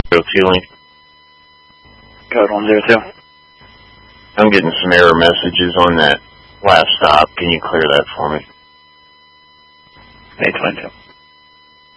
Feeling. Code 102. I'm getting some error messages on that last stop. Can you clear that for me? 822.